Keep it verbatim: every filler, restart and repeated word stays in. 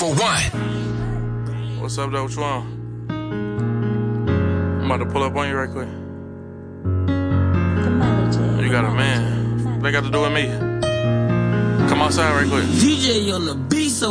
for one. What's up, though? What you on? I'm about to pull up on you right quick. You got a man. What they got to do with me? Come outside right quick. D J on the beat, so